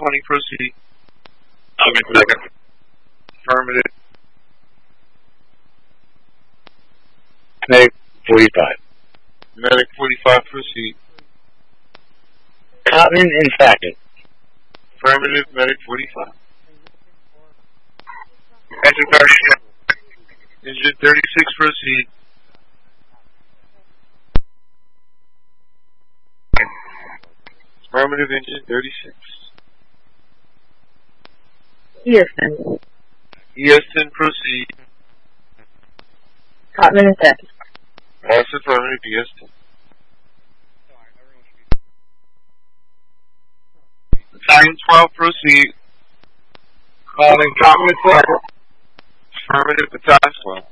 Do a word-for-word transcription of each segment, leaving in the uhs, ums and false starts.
twenty, proceed. I'm in second. Affirmative. Medic forty-five. Medic forty-five, proceed. Cotman in second. Affirmative. Medic forty-five. Engine thirty-six. Engine thirty-six, proceed. Affirmative. Engine thirty-six. Easton. Easton, proceed. Cotman in second. That's affirmative. Easton. Battalion twelve, proceed. Calling Cotman twelve. Affirmative. Battalion twelve.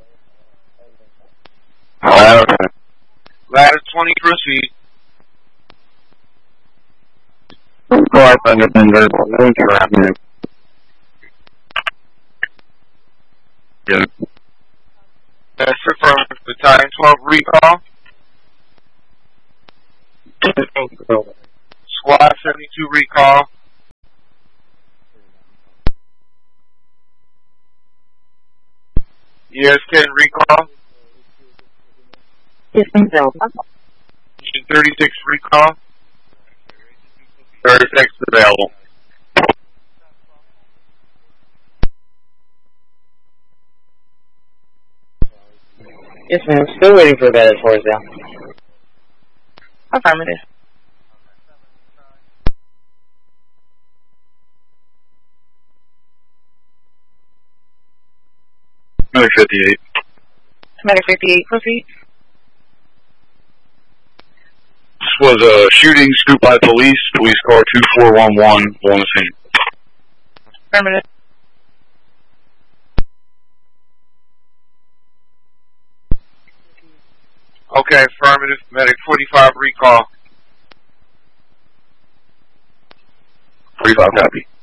Ladder. Ladder twenty, proceed. Car Thunder Thunder. Thunder. Yeah. That's affirmative. Battalion twelve, recall. Squad seventy-two, recall. E S K, recall. Easton Delta. Engine thirty-six, recall. thirty-six available. Yes, ma'am. Still waiting for that at Forest. Affirmative. Medic fifty-eight. Medic fifty-eight, proceed. This was a shooting scoop by police. Police car two four one one on the scene. Affirmative. Okay, affirmative. Medic forty-five, recall. forty-five copy.